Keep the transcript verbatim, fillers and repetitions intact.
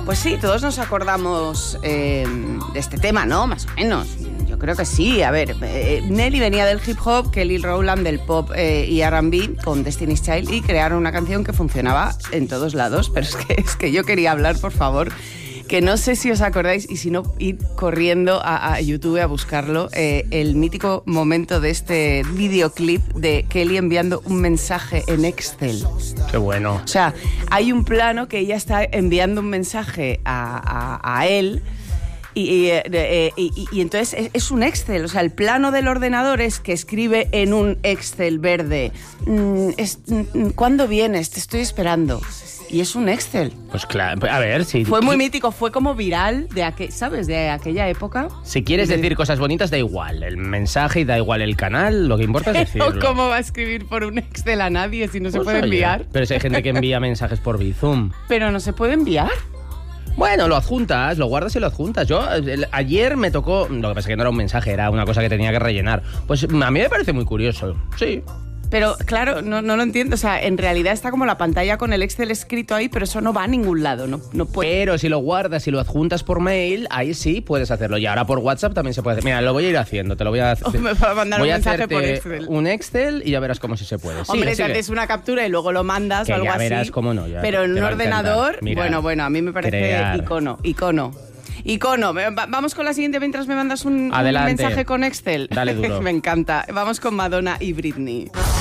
Pues sí, todos nos acordamos eh, de este tema, ¿no? Más o menos. Yo creo que sí. A ver, eh, Nelly venía del hip hop, Kelly Rowland del pop eh, y R and B con Destiny's Child y crearon una canción que funcionaba en todos lados. Pero es que, es que yo quería hablar, por favor, que no sé si os acordáis, y si no, id corriendo a, a YouTube a buscarlo, eh, el mítico momento de este videoclip de Kelly enviando un mensaje en Excel. Qué bueno. O sea, hay un plano que ella está enviando un mensaje a, a, a él y, y, eh, y, y entonces es, es un Excel. O sea, el plano del ordenador es que escribe en un Excel verde. Mm, es, mm, ¿Cuándo vienes? Te estoy esperando. Y es un Excel. Pues claro, a ver, si... Fue muy mítico, fue como viral, de aqu- ¿sabes? De aquella época. Si quieres decir cosas bonitas, da igual el mensaje y da igual el canal, lo que importa es decirlo. ¿Cómo va a escribir por un Excel a nadie si no se Pues puede oye, enviar? Pero si hay gente que envía mensajes por Bizum. Pero no se puede enviar. Bueno, lo adjuntas, lo guardas y lo adjuntas. Yo, el, ayer me tocó... Lo que pasa es que no era un mensaje, era una cosa que tenía que rellenar. Pues a mí me parece muy curioso, sí. Pero, claro, no, no lo entiendo. O sea, en realidad está como la pantalla con el Excel escrito ahí, pero eso no va a ningún lado. No, no puede. Pero si lo guardas y lo adjuntas por mail, ahí sí puedes hacerlo. Y ahora por WhatsApp también se puede hacer. Mira, lo voy a ir haciendo, te lo voy a hacer. O me va a mandar voy un a mensaje hacerte por Excel. un Excel y ya verás cómo sí se puede. Hombre, Sigue, te sigue. haces una captura y luego lo mandas Que o algo ya así. verás cómo no, ya pero en te un va a encantar. ordenador, Mira, bueno, bueno, a mí me parece crear. icono, icono. Icono. Va- Vamos con la siguiente mientras me mandas un, un Adelante. mensaje con Excel. Dale duro. Me encanta. Vamos con Madonna y Britney.